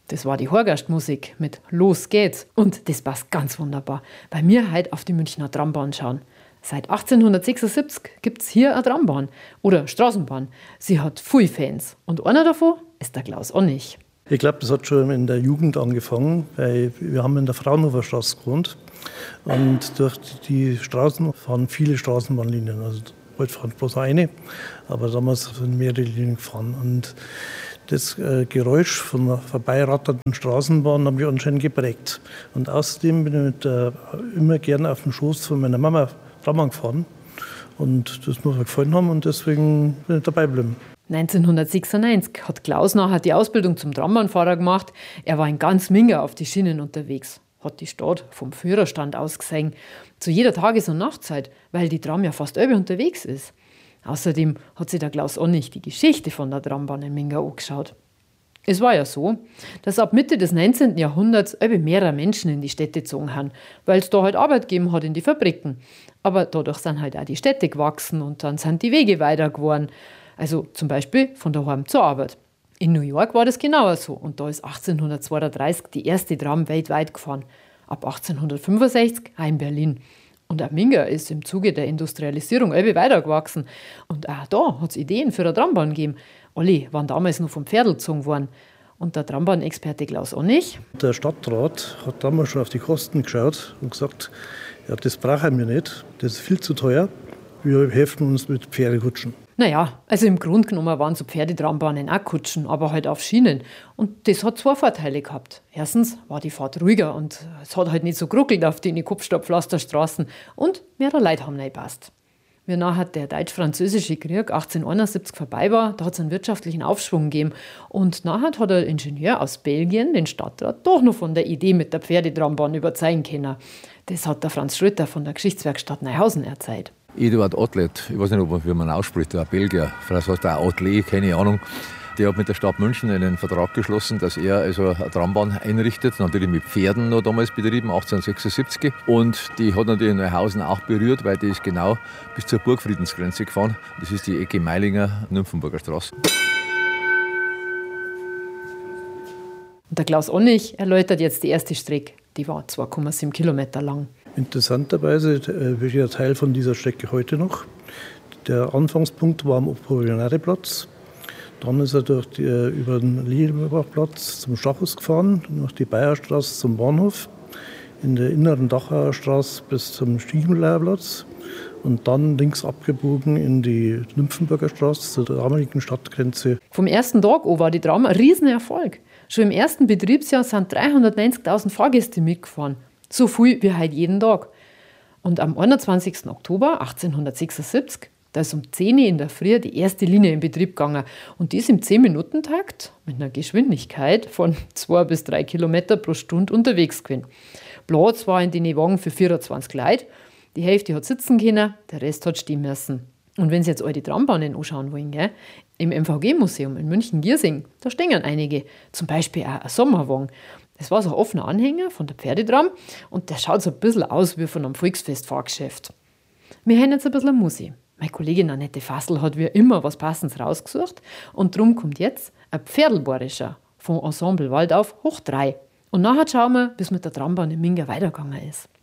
Das war die Horgastmusik mit Los geht's. Und das passt ganz wunderbar, weil wir heute auf die Münchner Trambahn schauen. Seit 1876 gibt es hier eine Trambahn oder Straßenbahn. Sie hat viele Fans und einer davon ist der Klaus Onnig. Ich glaube, das hat schon in der Jugend angefangen, weil wir haben in der Fraunhofer-Straße gewohnt und durch die Straßen fahren viele Straßenbahnlinien. Also heute fahren bloß eine, aber damals sind mehrere Linien gefahren. Und das Geräusch von einer vorbeiratternden Straßenbahn hat mich anscheinend geprägt. Und außerdem bin ich immer gerne auf dem Schoß von meiner Mama Trambahn gefahren. Und das muss mir gefallen haben und deswegen bin ich dabei geblieben. 1996 hat Klaus nachher die Ausbildung zum Trambahnfahrer gemacht. Er war in ganz Minga auf die Schienen unterwegs. Hat die Stadt vom Führerstand aus gesehen. Zu jeder Tages- und Nachtzeit, weil die Tram ja fast über unterwegs ist. Außerdem hat sich der Klaus Onnig die Geschichte von der Trambahn in Minga angeschaut. Es war ja so, dass ab Mitte des 19. Jahrhunderts mehrere Menschen in die Städte gezogen haben, weil es da halt Arbeit gegeben hat in die Fabriken. Aber dadurch sind halt auch die Städte gewachsen und dann sind die Wege weiter geworden. Also zum Beispiel von daheim zur Arbeit. In New York war das genauer so und da ist 1832 die erste Tram weltweit gefahren. Ab 1865 auch in Berlin. Und auch Minga ist im Zuge der Industrialisierung weiter gewachsen. Und auch da hat es Ideen für eine Trambahn gegeben. Alle waren damals noch vom Pferdl gezogen worden. Und der Trambahnexperte Klaus Onnig. Der Stadtrat hat damals schon auf die Kosten geschaut und gesagt, ja, das brauchen wir nicht, das ist viel zu teuer. Wir helfen uns mit Pferdekutschen. Naja, also im Grunde genommen waren so Pferdetrambanen auch Kutschen, aber halt auf Schienen. Und das hat zwei Vorteile gehabt. Erstens war die Fahrt ruhiger und es hat halt nicht so geruckelt auf den Kopfsteinpflasterstraßen und mehrere Leute haben reingepasst. Wie nachher der Deutsch-Französische Krieg 1871 vorbei war, da hat es einen wirtschaftlichen Aufschwung gegeben. Und nachher hat ein Ingenieur aus Belgien den Stadtrat doch noch von der Idee mit der Pferdetrambahn überzeugen können. Das hat der Franz Schröter von der Geschichtswerkstatt Neuhausen erzählt. Eduard Atlet, ich weiß nicht, wie man ausspricht, ein Belgier, vielleicht heißt er Atlet, keine Ahnung. Der hat mit der Stadt München einen Vertrag geschlossen, dass er also eine Trambahn einrichtet, natürlich mit Pferden noch damals betrieben, 1876. Und die hat natürlich Neuhausen auch berührt, weil die ist genau bis zur Burgfriedensgrenze gefahren. Das ist die Ecke Meilinger-Nymphenburger Straße. Und der Klaus Onnig erläutert jetzt die erste Strecke. Die war 2,7 Kilometer lang. Interessanterweise bin ich ein Teil von dieser Strecke heute noch. Der Anfangspunkt war am Apollinaire-Platz. Dann ist er über den Liebachplatz zum Stachus gefahren, durch die Bayerstraße zum Bahnhof, in der inneren Dachauer Straße bis zum Stiefenleierplatz und dann links abgebogen in die Nymphenburger Straße zur damaligen Stadtgrenze. Vom ersten Tag an war die Tram ein Riesenerfolg. Schon im ersten Betriebsjahr sind 390.000 Fahrgäste mitgefahren. So viel wie heute jeden Tag. Und am 21. Oktober 1876, da ist um 10 Uhr in der Früh die erste Linie in Betrieb gegangen. Und die ist im 10-Minuten-Takt mit einer Geschwindigkeit von 2 bis 3 Kilometer pro Stunde unterwegs gewesen. Platz war in den Wagen für 24 Leute. Die Hälfte hat sitzen können, der Rest hat stehen müssen. Und wenn Sie jetzt alte Trambahnen anschauen wollen, gell, im MVG-Museum in München-Giersing, da stehen einige, zum Beispiel auch ein Sommerwagen. Das war so ein offener Anhänger von der Pferdetram und der schaut so ein bisschen aus wie von einem Volksfest-Fahrgeschäft. Wir haben jetzt ein bisschen Musik. Meine Kollegin Annette Fassel hat wie immer was Passendes rausgesucht und darum kommt jetzt ein Pferdlbayerischer vom Ensemble Waldauf hoch 3. Und nachher schauen wir, wie es mit der Trambahn in Minga weitergegangen ist.